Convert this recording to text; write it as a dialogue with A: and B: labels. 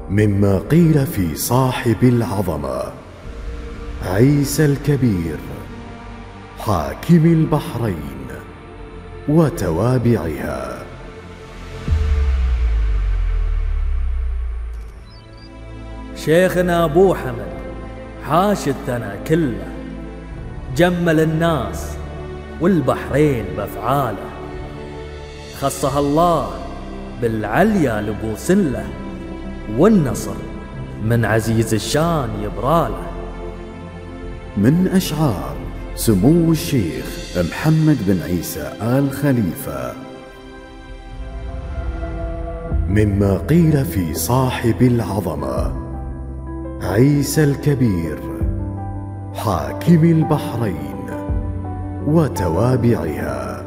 A: مما قيل في صاحب العظمة عيسى الكبير حاكم البحرين وتوابعها.
B: شيخنا أبو حمد حاش الثنا كله، جمل الناس والبحرين بأفعاله، خصها الله بالعليا لبو سله، والنصر من عزيز الشان يبراله.
A: من أشعار سمو الشيخ محمد بن عيسى آل خليفة. مما قيل في صاحب العظمة عيسى الكبير حاكم البحرين وتوابعها.